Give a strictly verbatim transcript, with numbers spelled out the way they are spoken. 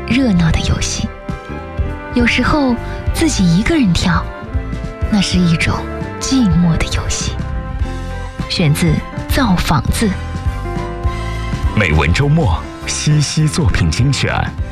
热闹的游戏。有时候自己一个人跳，那是一种寂寞的游戏。选自《造访字》。 美文周末，西西作品精选。